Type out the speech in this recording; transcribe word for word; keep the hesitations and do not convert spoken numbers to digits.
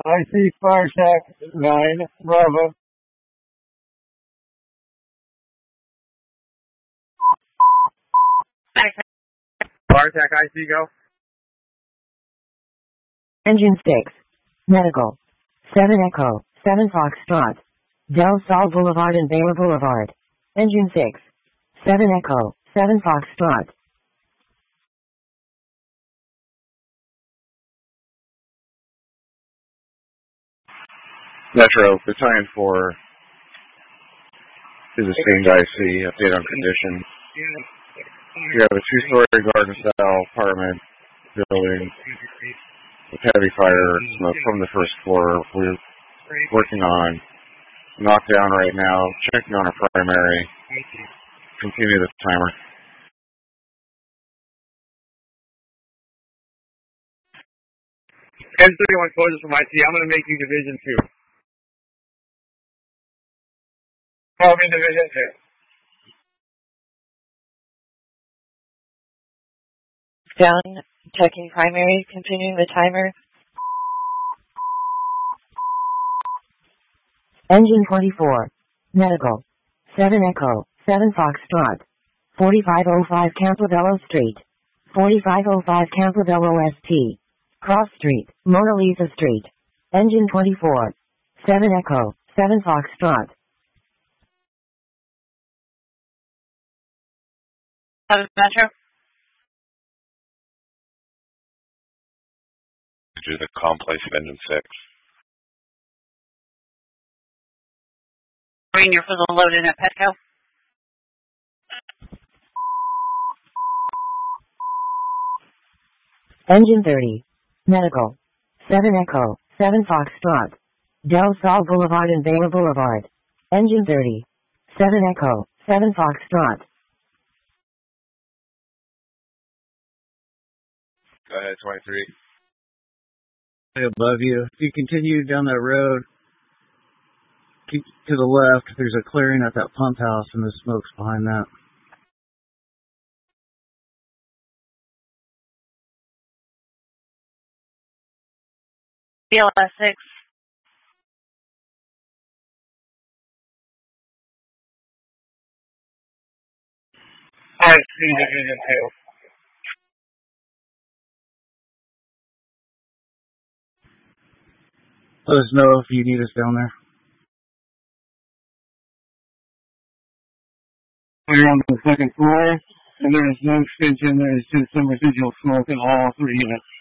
I see Farsec nine, Bravo. Bartek, I C, go. Engine six. Medical. seven Echo, seven Foxtrot. Del Sol Boulevard and Baylor Boulevard. Engine six. seven Echo, seven Foxtrot. Metro, Battalion four is a stained I C, update on condition. We have a two-story garden-style apartment building with heavy fire smoke from the first floor. We're working on knockdown right now, checking on a primary. Continue the timer. M thirty-one closes from I C. I'm going to make you Division two. Call me Division two. Down. Checking primary. Continuing the timer. Engine twenty-four. Medical. seven Echo, seven Foxtrot. forty-five oh five Campobello Street. forty-five oh five Campobello S T. Cross Street, Mona Lisa Street. Engine twenty-four. seven Echo, seven Foxtrot. seven Metro. To the complex of Engine six. Green, you're for the load in at Petco. Engine thirty. Medical. seven Echo, seven Foxtrot. Del Sol Boulevard and Baylor Boulevard. Engine thirty. seven Echo, seven Foxtrot. Go ahead, twenty-three. Above you. If you continue down that road, keep to the left. There's a clearing at that pump house, and the smoke's behind that. B L S six. I see Division two. Let us know if you need us down there. We're on the second floor, and there is no extension. There is just some residual smoke in all three units.